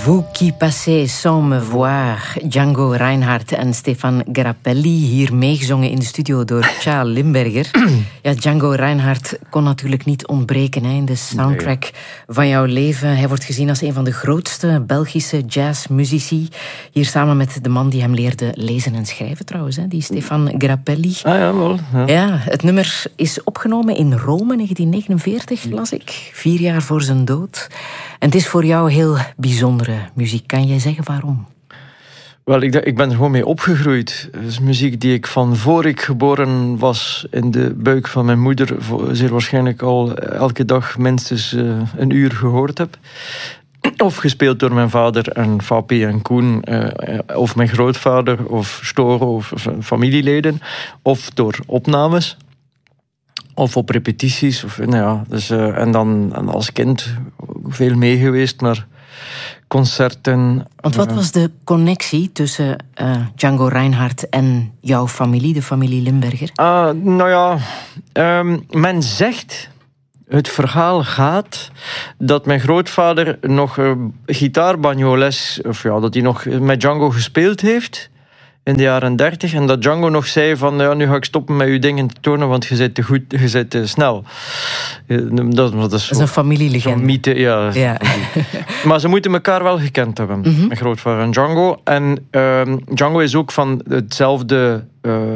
Vous qui passez sans me voir. Django Reinhardt en Stefan Grappelli, hier meegezongen in de studio door Charles Limberger. Ja, Django Reinhardt kon natuurlijk niet ontbreken in de soundtrack van jouw leven. Hij wordt gezien als een van de grootste Belgische jazzmuzici. Hier samen met de man die hem leerde lezen en schrijven trouwens, die Stefan Grappelli. Ah ja, wel. Ja. Ja, het nummer is opgenomen in Rome, 1949, las ik. 4 jaar voor zijn dood. En het is voor jou heel bijzondere muziek. Kan jij zeggen waarom? Wel, ik ben er gewoon mee opgegroeid. Het is muziek die ik van voor ik geboren was in de buik van mijn moeder zeer waarschijnlijk al elke dag minstens 1 uur gehoord heb. Of gespeeld door mijn vader en Fapi en Koen, of mijn grootvader, of Storo, of familieleden. Of door opnames. Of op repetities. Of, nou ja, dus, en dan als kind veel mee geweest naar concerten. Want wat was de connectie tussen Django Reinhardt en jouw familie, de familie Limberger? Nou ja, men zegt, het verhaal gaat, dat mijn grootvader nog gitaarbanjoles, of ja, dat hij nog met Django gespeeld heeft in de jaren 30, en dat Django nog zei van, ja, nu ga ik stoppen met je dingen te tonen, want je bent te goed, je bent te snel. Dat is een familielegende. Zo'n mythe, ja. Maar ze moeten elkaar wel gekend hebben, mijn grootvader en Django. En Django is ook van hetzelfde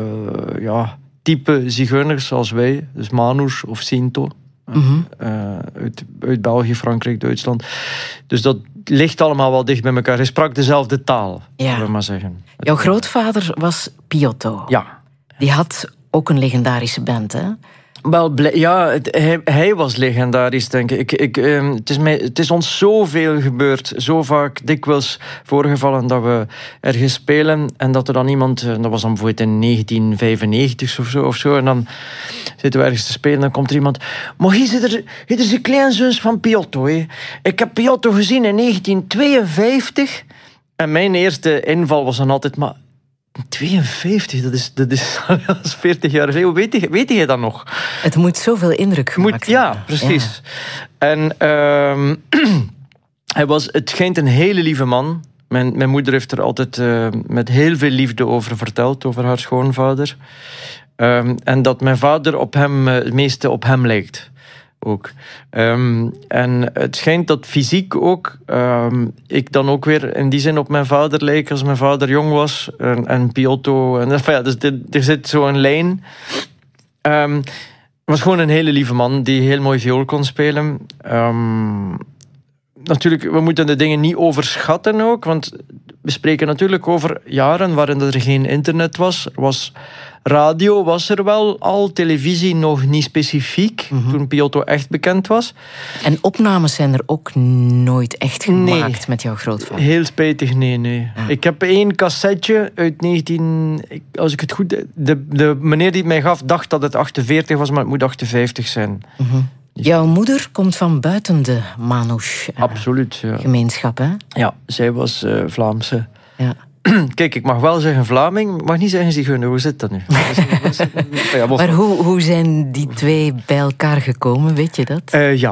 type zigeuners als wij, dus Manouche of Sinto. Uit België, Frankrijk, Duitsland. Dus dat ligt allemaal wel dicht bij elkaar. Hij sprak dezelfde taal, zullen we maar zeggen. Jouw grootvader was Piotto. Ja. Die had ook een legendarische band, hè? Wel, ja, hij was legendarisch, denk ik. Het is ons zoveel gebeurd, zo vaak, dikwijls voorgevallen dat we ergens spelen en dat er dan iemand, dat was dan bijvoorbeeld in 1995 of zo, en dan zitten we ergens te spelen en dan komt er iemand, maar hier is een kleinzoons van Piotto. Hè. Ik heb Piotto gezien in 1952 en mijn eerste inval was dan altijd, maar 52, dat is 40 jaar geleden. Weet je dat nog? Het moet zoveel indruk gemaakt hebben. Ja, precies. Ja. En het schijnt een hele lieve man. Mijn moeder heeft er altijd met heel veel liefde over verteld, over haar schoonvader. En dat mijn vader het meeste op hem lijkt. Ook. En het schijnt dat fysiek ook ik dan ook weer in die zin op mijn vader lijk als mijn vader jong was en Piotto en dus er zit zo'n lijn. Was gewoon een hele lieve man die heel mooi viool kon spelen. Natuurlijk, we moeten de dingen niet overschatten ook, want we spreken natuurlijk over jaren waarin er geen internet was. Radio was er wel al, televisie nog niet specifiek, toen Piotto echt bekend was. En opnames zijn er ook nooit echt gemaakt met jouw grootvader? Heel spijtig, nee. Ah. Ik heb 1 cassetje uit als ik het goed... De meneer die het mij gaf, dacht dat het 48 was, maar het moet 58 zijn. Jouw moeder komt van buiten de Manouche gemeenschap, hè? Ja, zij was Vlaamse. Ja. Kijk, ik mag wel zeggen Vlaming, ik mag niet zeggen zigeuner. Hoe zit dat nu? Maar hoe zijn die twee bij elkaar gekomen, weet je dat?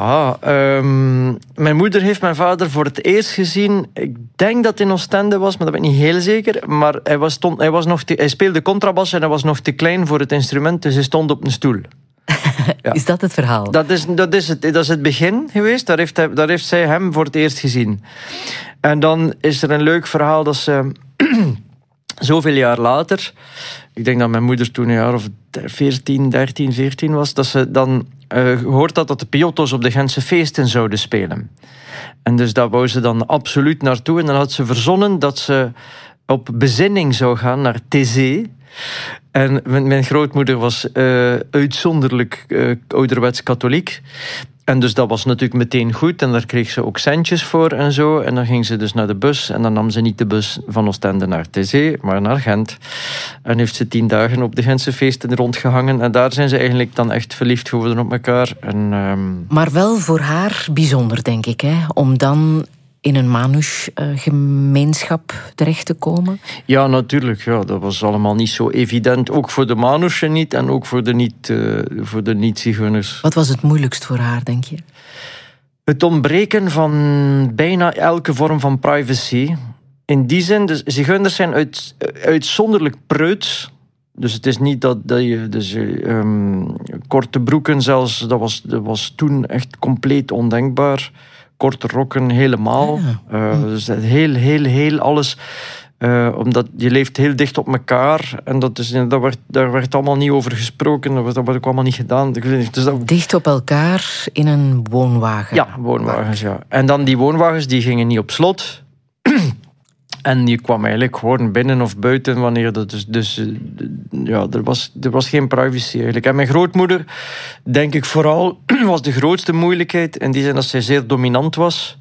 Mijn moeder heeft mijn vader voor het eerst gezien. Ik denk dat het in Oostende was, maar dat ben ik niet heel zeker. Maar hij speelde contrabas en hij was nog te klein voor het instrument, dus hij stond op een stoel. Ja. Is dat het verhaal? Dat is het begin geweest. Daar heeft zij hem voor het eerst gezien. En dan is er een leuk verhaal dat ze zoveel jaar later, ik denk dat mijn moeder toen een jaar of 13, 14 was, dat ze dan gehoord had dat de Piotto's op de Gentse feesten zouden spelen. En dus daar wou ze dan absoluut naartoe. En dan had ze verzonnen dat ze op bezinning zou gaan naar Thésée. En mijn grootmoeder was uitzonderlijk ouderwets katholiek. En dus dat was natuurlijk meteen goed. En daar kreeg ze ook centjes voor en zo. En dan ging ze dus naar de bus. En dan nam ze niet de bus van Oostende naar Thésée, maar naar Gent. En heeft ze 10 dagen op de Gentse feesten rondgehangen. En daar zijn ze eigenlijk dan echt verliefd geworden op elkaar. Maar wel voor haar bijzonder, denk ik, hè? Om dan in een Manouche-gemeenschap terecht te komen? Ja, natuurlijk. Ja, dat was allemaal niet zo evident. Ook voor de Manouche niet en ook voor de niet-zigeuners. Wat was het moeilijkst voor haar, denk je? Het ontbreken van bijna elke vorm van privacy. In die zin, dus zigeuners zijn uitzonderlijk preuts. Dus het is niet dat je... Dus, korte broeken zelfs, dat was toen echt compleet ondenkbaar. Korte rokken helemaal. Dus heel alles... omdat je leeft heel dicht op elkaar. En daar werd allemaal niet over gesproken. Dat werd ook allemaal niet gedaan. Dus dicht op elkaar in een woonwagen. Ja, woonwagens, ja. En dan die woonwagens, die gingen niet op slot. En je kwam eigenlijk gewoon binnen of buiten wanneer dat... Dus er was geen privacy eigenlijk. En mijn grootmoeder, denk ik vooral, was de grootste moeilijkheid. In die zin dat zij zeer dominant was.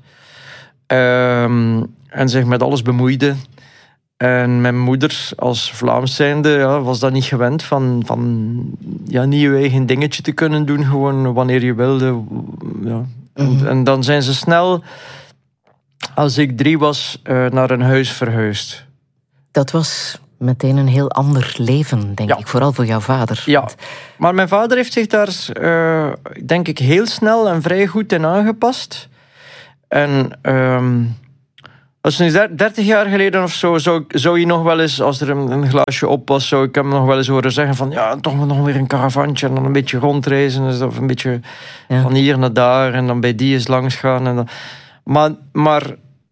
En zich met alles bemoeide. En mijn moeder, als Vlaams zijnde, was dat niet gewend van niet je eigen dingetje te kunnen doen, gewoon wanneer je wilde. Ja. En dan zijn ze snel, als ik 3 was, naar een huis verhuisd. Dat was meteen een heel ander leven, denk ik, vooral voor jouw vader. Ja, maar mijn vader heeft zich daar, denk ik, heel snel en vrij goed in aangepast. En... als het nu 30 jaar geleden of zo, zou je nog wel eens, als er een glaasje op was, zou ik hem nog wel eens horen zeggen van, ja, toch nog weer een caravantje en dan een beetje rondreizen, dus of een beetje van hier naar daar en dan bij die eens langs gaan. En dan. Maar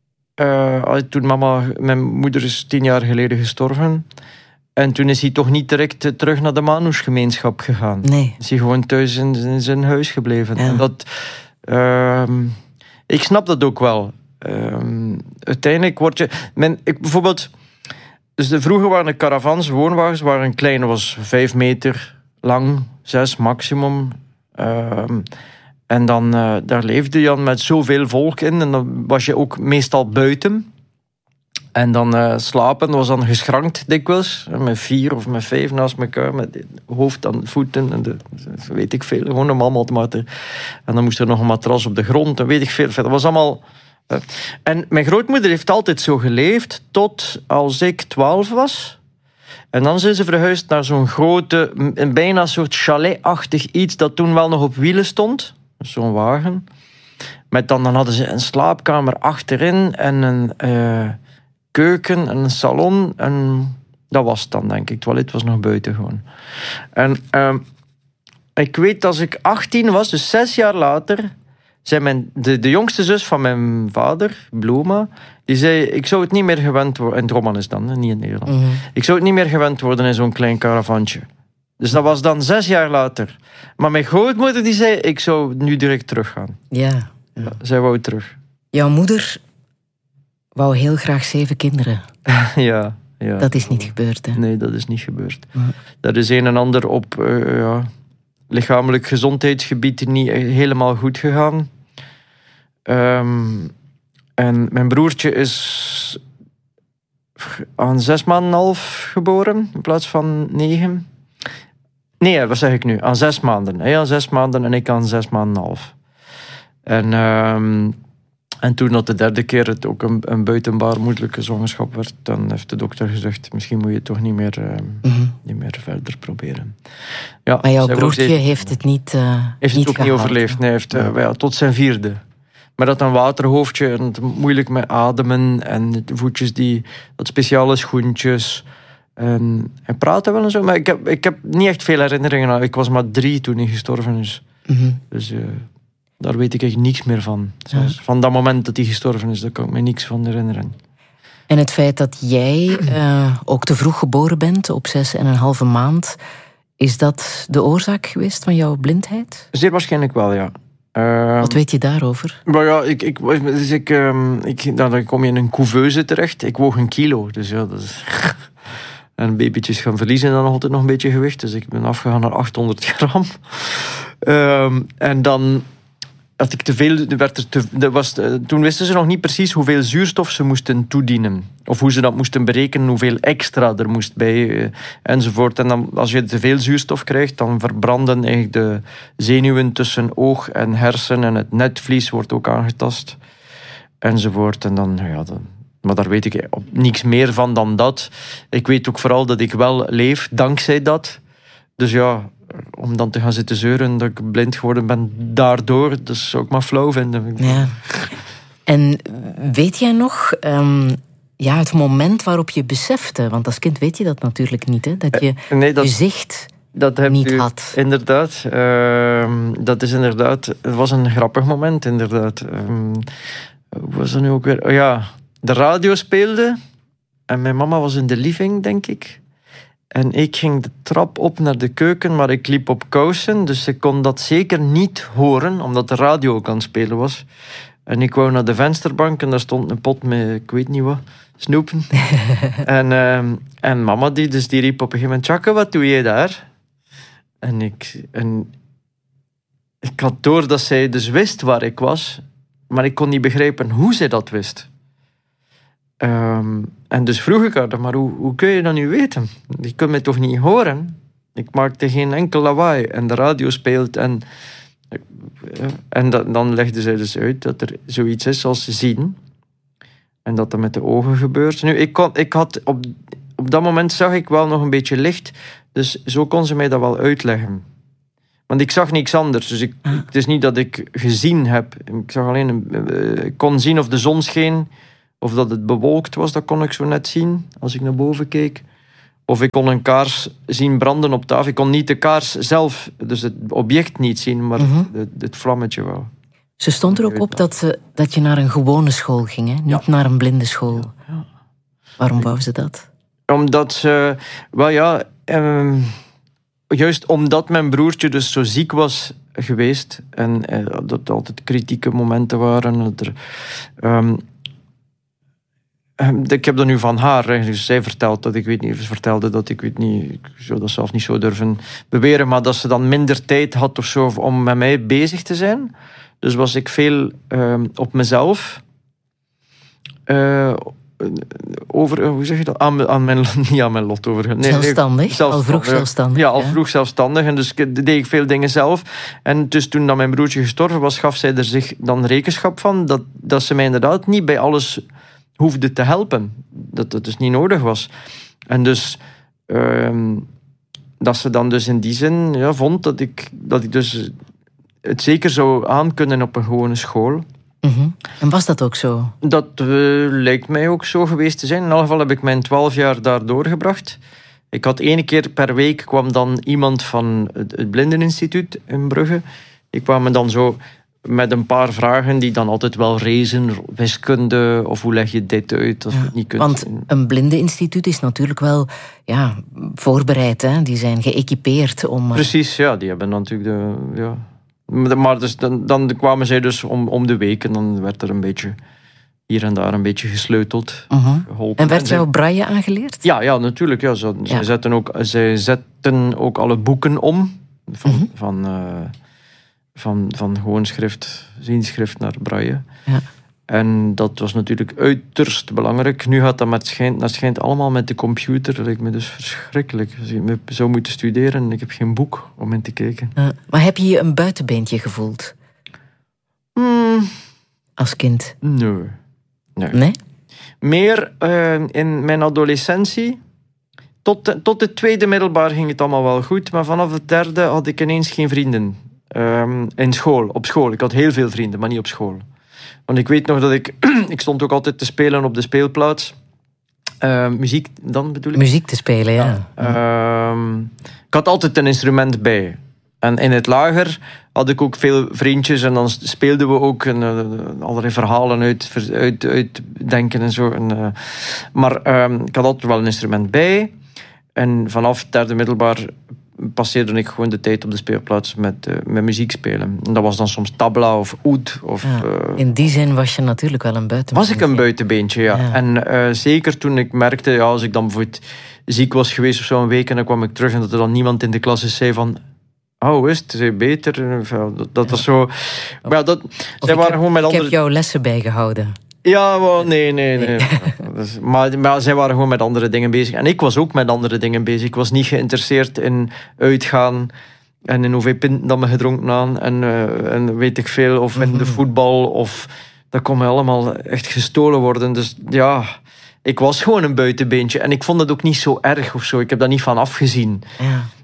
toen mijn moeder is 10 jaar geleden gestorven en toen is hij toch niet direct terug naar de Manouche-gemeenschap gegaan. Nee. Is hij gewoon thuis in zijn huis gebleven. Ja. En dat, ik snap dat ook wel. Uiteindelijk word je... bijvoorbeeld... Dus vroeger waren de caravans, woonwagens, waren klein. Was 5 meter lang, 6 maximum. En dan daar leefde je dan met zoveel volk in. En dan was je ook meestal buiten. En dan slapen was dan geschrankt dikwijls. Met 4 of met 5 naast elkaar. Met hoofd en voeten. En weet ik veel. Gewoon om allemaal te maken. En dan moest er nog een matras op de grond. En weet ik veel. Dat was allemaal... En mijn grootmoeder heeft altijd zo geleefd tot als ik 12 was. En dan zijn ze verhuisd naar zo'n grote, een bijna soort chalet-achtig iets dat toen wel nog op wielen stond. Zo'n wagen. Dan hadden ze een slaapkamer achterin en een keuken en een salon. En dat was het dan, denk ik. Het toilet was nog buiten gewoon. En ik weet als ik 18 was, dus 6 jaar later... zei de jongste zus van mijn vader, Bloma, die zei, ik zou het niet meer gewend worden... In het Roman is dan, niet in Nederland. Mm-hmm. Ik zou het niet meer gewend worden in zo'n klein caravantje. Dus dat was dan 6 jaar later. Maar mijn grootmoeder die zei, ik zou nu direct teruggaan. Ja. Zij wou terug. Jouw moeder wou heel graag 7 kinderen. Ja. Dat is niet gebeurd, hè? Nee, dat is niet gebeurd. Dat is een en ander op... lichamelijk gezondheidsgebied niet helemaal goed gegaan. En mijn broertje is aan 6 maanden en half geboren, in plaats van 9. Nee, wat zeg ik nu? Aan 6 maanden. Hij aan 6 maanden en ik aan 6 maanden en half. En toen dat de 3e keer het ook een buitenbaarmoedelijke zwangerschap werd, dan heeft de dokter gezegd, misschien moet je het toch niet meer verder proberen. Ja, maar jouw broertje heeft het niet heeft het ook niet overleefd. Nee, heeft tot zijn 4e. Maar dat een waterhoofdje en moeilijk met ademen en de voetjes dat speciale schoentjes. En hij praatte wel en zo, maar ik heb niet echt veel herinneringen aan. Ik was maar 3 toen hij gestorven is. Mm-hmm. Dus... daar weet ik echt niks meer van. Van dat moment dat hij gestorven is, daar kan ik me niks van herinneren. En het feit dat jij ook te vroeg geboren bent, op 6,5 maand... is dat de oorzaak geweest van jouw blindheid? Zeer waarschijnlijk wel, ja. Wat weet je daarover? Maar ja, dan kom je in een couveuse terecht. Ik woog 1 kilo, dus ja, dat is... En babytjes gaan verliezen dan altijd nog een beetje gewicht. Dus ik ben afgegaan naar 800 gram. En dan... dat ik te veel toen wisten ze nog niet precies hoeveel zuurstof ze moesten toedienen. Of hoe ze dat moesten berekenen, hoeveel extra er moest bij, enzovoort. En dan, als je te veel zuurstof krijgt, dan verbranden eigenlijk de zenuwen tussen oog en hersen. En het netvlies wordt ook aangetast. Enzovoort. En dan, maar daar weet ik niks meer van dan dat. Ik weet ook vooral dat ik wel leef, dankzij dat. Dus ja... om dan te gaan zitten zeuren dat ik blind geworden ben daardoor, dat zou ik maar flauw vinden. Ja. En weet jij nog het moment waarop je besefte, want als kind weet je dat natuurlijk niet, hè, dat je je zicht niet had. Inderdaad. Dat is inderdaad... Het was een grappig moment, inderdaad. Hoe was dat nu ook weer? De radio speelde en mijn mama was in de living, denk ik. En ik ging de trap op naar de keuken, maar ik liep op kousen, dus ik kon dat zeker niet horen, omdat de radio ook aan het spelen was. En ik wou naar de vensterbank en daar stond een pot met, ik weet niet wat, snoepen. En mama die riep op een gegeven moment, Tjakke, wat doe je daar? En ik had door dat zij dus wist waar ik was, maar ik kon niet begrijpen hoe zij dat wist. En dus vroeg ik haar, maar hoe kun je dat nu weten? Je kunt mij toch niet horen? Ik maakte geen enkel lawaai en de radio speelt en dan legde zij dus uit dat er zoiets is als zien en dat met de ogen gebeurt. Nu, ik had op dat moment zag ik wel nog een beetje licht, dus zo kon ze mij dat wel uitleggen. Want ik zag niks anders, dus het is niet dat ik gezien heb. Ik zag alleen, ik kon zien of de zon scheen, of dat het bewolkt was, dat kon ik zo net zien als ik naar boven keek. Of ik kon een kaars zien branden op tafel. Ik kon niet de kaars zelf, dus het object niet zien, maar het vlammetje wel. Ze stond er ook op dat je naar een gewone school ging, hè? Niet naar een blinde school. Ja. Waarom wou ze dat? Omdat ze... juist omdat mijn broertje dus zo ziek was geweest en dat er altijd kritieke momenten waren. Ik heb dat nu van haar. Dus zij vertelt dat, vertelde dat, ik weet niet, ik zou dat zelf niet zo durven beweren, maar dat ze dan minder tijd had of zo om met mij bezig te zijn. Dus was ik veel op mezelf. Hoe zeg je dat? Niet aan mijn lot over. Nee, zelfstandig? Al vroeg zelfstandig. Ja, al vroeg zelfstandig. En dus deed ik veel dingen zelf. En dus toen dat mijn broertje gestorven was, gaf zij er zich dan rekenschap van dat ze mij inderdaad niet bij alles hoefde te helpen. Dat het dus niet nodig was. En dus dat ze dan dus in die zin vond dat ik dus het zeker zou aankunnen op een gewone school. Mm-hmm. En was dat ook zo? Dat lijkt mij ook zo geweest te zijn. In elk geval heb ik mijn 12 jaar daar doorgebracht. Ik had 1 keer per week kwam dan iemand van het Blindeninstituut in Brugge. Die kwamen dan zo met een paar vragen die dan altijd wel rezen. Wiskunde, of hoe leg je dit uit als je het niet kunt. Want een blindeninstituut is natuurlijk wel voorbereid. Hè? Die zijn geëquipeerd om... Precies, ja. Die hebben natuurlijk Maar dus dan kwamen zij dus om de week en dan werd er een beetje hier en daar een beetje gesleuteld. Geholpen. En werd jou braille aangeleerd? Ja, natuurlijk. Ja. Zij zetten ook alle boeken om. Van gewoon zienschrift naar braille. Ja. En dat was natuurlijk uiterst belangrijk. Nu gaat dat schijnt allemaal met de computer. Dat lijkt me dus verschrikkelijk. Als je zou moeten studeren en ik heb geen boek om in te kijken. Maar heb je je een buitenbeentje gevoeld? Als kind? Nee? Meer in mijn adolescentie. Tot het 2e middelbaar ging het allemaal wel goed. Maar vanaf het 3e had ik ineens geen vrienden. Op school. Ik had heel veel vrienden, maar niet op school. Want ik weet nog dat ik stond ook altijd te spelen op de speelplaats. Muziek dan bedoel ik? Muziek te spelen, ja. Ik had altijd een instrument bij. En in het lager had ik ook veel vriendjes. En dan speelden we ook allerlei verhalen uitdenken en zo. Maar ik had altijd wel een instrument bij. En vanaf het 3e middelbaar passeerde ik gewoon de tijd op de speelplaats met muziek spelen. En dat was dan soms tabla of oud. In die zin was je natuurlijk wel een buitenbeentje. Was ik een buitenbeentje, ja. En zeker toen ik merkte, als ik dan bijvoorbeeld ziek was geweest of zo een week en dan kwam ik terug en dat er dan niemand in de klas is zei van... Oh, is het beter? Dat was zo... Maar zij waren gewoon met andere... Ik heb jouw lessen bijgehouden. Ja, wel, nee. Maar zij waren gewoon met andere dingen bezig. En ik was ook met andere dingen bezig. Ik was niet geïnteresseerd in uitgaan en in hoeveel pinten dat me gedronken aan. En weet ik veel. Of in de voetbal. Of dat kon me allemaal echt gestolen worden. Dus ja, ik was gewoon een buitenbeentje. En ik vond het ook niet zo erg of zo. Ik heb daar niet van afgezien.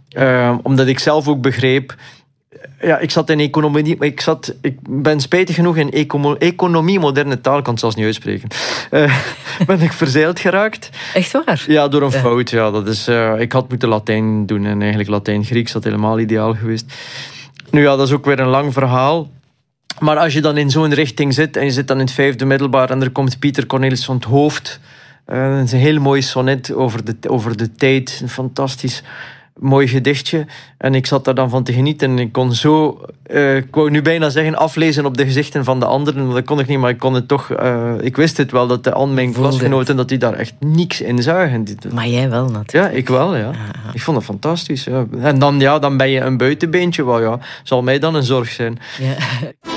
Omdat ik zelf ook begreep... Ja, ik zat in economie... Ik ben spijtig genoeg in economie, moderne taal, ik kan het zelfs niet uitspreken. Ben ik verzeild geraakt. Echt waar? Ja, door een fout. Ja, dat is, ik had moeten Latijn doen en eigenlijk Latijn-Grieks had helemaal ideaal geweest. Nu ja, dat is ook weer een lang verhaal. Maar als je dan in zo'n richting zit en je zit dan in het 5e middelbaar en er komt Pieter Cornelis van 't Hooft. Het is een heel mooi sonnet over de tijd. Een fantastisch mooi gedichtje. En ik zat daar dan van te genieten. En ik kon zo, ik wou nu bijna zeggen, aflezen op de gezichten van de anderen. Dat kon ik niet, maar ik kon het toch... ik wist het wel, dat mijn klasgenoten dat die daar echt niks in zagen. Maar jij wel natuurlijk. Ja, ik wel, ja. Ik vond dat fantastisch. Ja. En dan ben je een buitenbeentje. Wel, ja, zal mij dan een zorg zijn. Ja.